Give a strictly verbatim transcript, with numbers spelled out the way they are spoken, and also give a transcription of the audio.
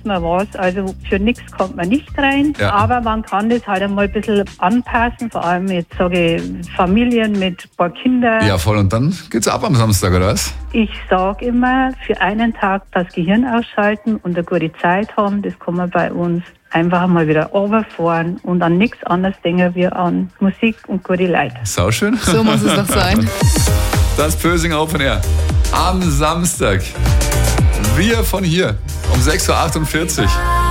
man was. Also für nichts kommt man nicht rein, Ja. aber man kann das halt einmal ein bisschen anpassen, vor allem jetzt sage ich Familien mit ein paar Kindern. Ja, voll. Und dann geht's ab am Samstag, oder was? Ich sage immer, für einen Tag das Gehirn ausschalten und eine gute Zeit haben, das kann man bei uns einfach mal wieder runterfahren und an nichts anderes denken wie an Musik und gute Leute. Sauschön. So muss es doch sein. Das Pösing Open Air. Am Samstag. Wir von hier um sechs Uhr achtundvierzig.